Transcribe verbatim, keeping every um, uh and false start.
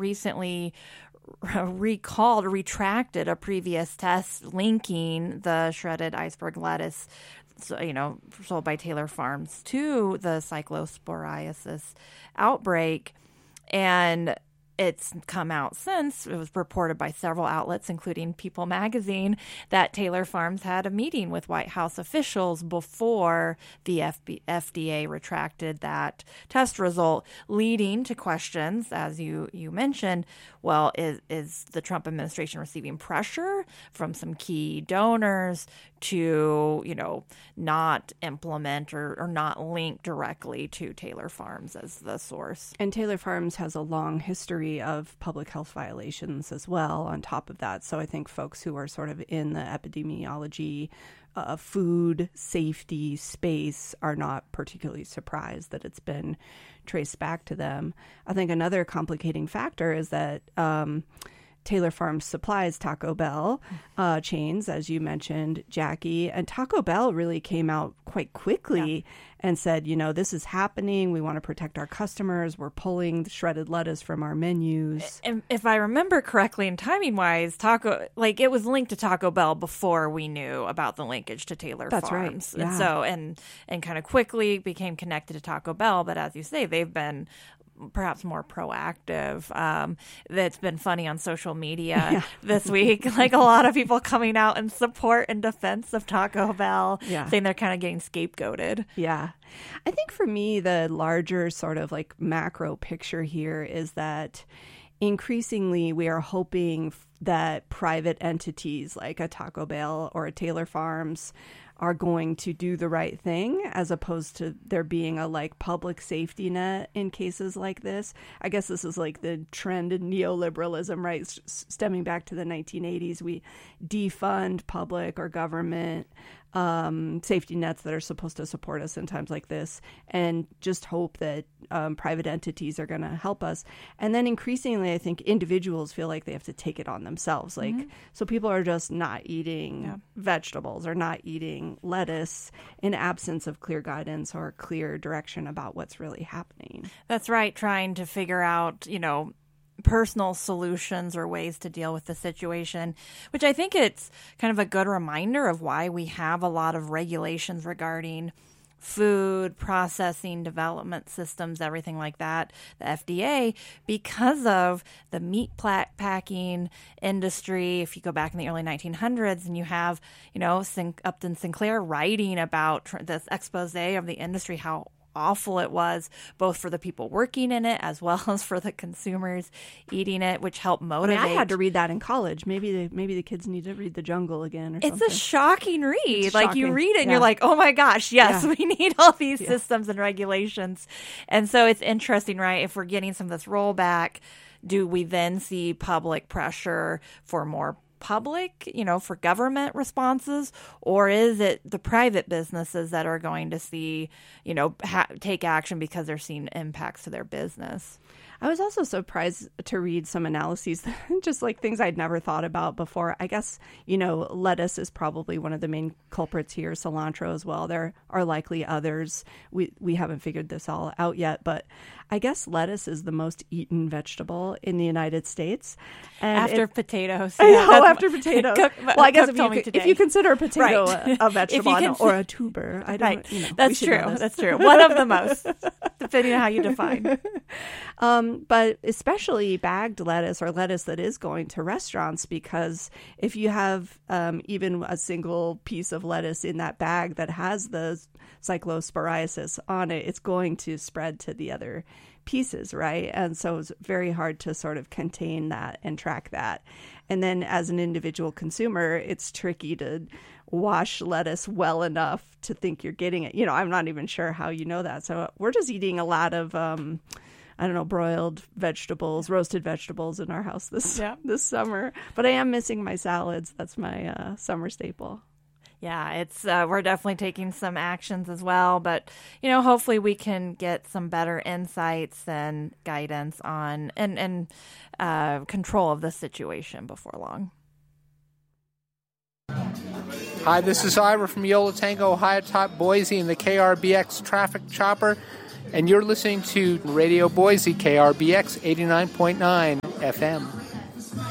recently recalled, retracted a previous test linking the shredded iceberg lettuce, so, you know, sold by Taylor Farms to the cyclosporiasis outbreak. And it's come out since, it was reported by several outlets, including People magazine, that Taylor Farms had a meeting with White House officials before the F B- F D A retracted that test result, leading to questions, as you, you mentioned. Well, is, is the Trump administration receiving pressure from some key donors to, you know, not implement or, or not link directly to Taylor Farms as the source? And Taylor Farms has a long history of public health violations as well on top of that. So I think folks who are sort of in the epidemiology, uh, food safety space are not particularly surprised that it's been traced back to them. I think another complicating factor is that um, Taylor Farms supplies Taco Bell uh, chains, as you mentioned, Jackie. And Taco Bell really came out quite quickly yeah. and said, you know, this is happening. We want to protect our customers. We're pulling the shredded lettuce from our menus. And if I remember correctly, and timing-wise, Taco, like it was linked to Taco Bell before we knew about the linkage to Taylor That's Farms. Right. Yeah. And so, and, and kind of quickly became connected to Taco Bell. But as you say, they've been perhaps more proactive. Um, that's been funny on social media yeah. this week. Like a lot of people coming out in support and defense of Taco Bell, yeah. saying they're kind of getting scapegoated. Yeah. I think for me, the larger sort of like macro picture here is that increasingly we are hoping that private entities like a Taco Bell or a Taylor Farms are going to do the right thing, as opposed to there being a like public safety net in cases like this. I guess this is like the trend in neoliberalism, right? S- stemming back to the nineteen eighties, we defund public or government um, safety nets that are supposed to support us in times like this, and just hope that um, private entities are going to help us. And then increasingly, I think individuals feel like they have to take it on themselves. Like, mm-hmm. so people are just not eating yeah. vegetables or not eating lettuce in absence of clear guidance or clear direction about what's really happening. That's right. Trying to figure out, you know, personal solutions or ways to deal with the situation, which I think it's kind of a good reminder of why we have a lot of regulations regarding food processing, development systems, everything like that, the F D A, because of the meat pla- packing industry. If you go back in the early nineteen hundreds and you have, you know, Sin- Upton Sinclair writing about tr- this expose of the industry, how awful it was, both for the people working in it as well as for the consumers eating it, which helped motivate. I mean, I had to read that in college. Maybe the maybe the kids need to read The Jungle again or it's something. It's a shocking read. It's like shocking. You read it and yeah. you're like, oh my gosh, yes, yeah. we need all these yeah. systems and regulations. And so it's interesting, right? If we're getting some of this rollback, do we then see public pressure for more public, you know, for government responses, or is it the private businesses that are going to see, you know, ha- take action because they're seeing impacts to their business? I was also surprised to read some analyses, just like things I'd never thought about before. I guess, you know, lettuce is probably one of the main culprits here, cilantro as well. There are likely others. We we haven't figured this all out yet, but I guess lettuce is the most eaten vegetable in the United States. And after it, potatoes. Yeah, oh, after potatoes. Cook, well, I guess if you, if you consider a potato right. a, a vegetable cons- or a tuber, I don't right. you know. That's true. That's true. One of the most, depending on how you define. Um, but especially bagged lettuce or lettuce that is going to restaurants, because if you have um, even a single piece of lettuce in that bag that has the cyclosporiasis on it, it's going to spread to the other pieces, right? And so it's very hard to sort of contain that and track that. And then as an individual consumer, it's tricky to wash lettuce well enough to think you're getting it. You know, I'm not even sure how you know that. So we're just eating a lot of um I don't know, broiled vegetables, roasted vegetables in our house this yeah. this summer. But I am missing my salads. That's my uh, summer staple. Yeah, it's uh, we're definitely taking some actions as well. But, you know, hopefully we can get some better insights and guidance on and, and uh, control of the situation before long. Hi, this is Ira from Yola Tango, Ohio Top Boise, and the K R B X Traffic Chopper. And you're listening to Radio Boise, K R B X eighty-nine point nine. F M.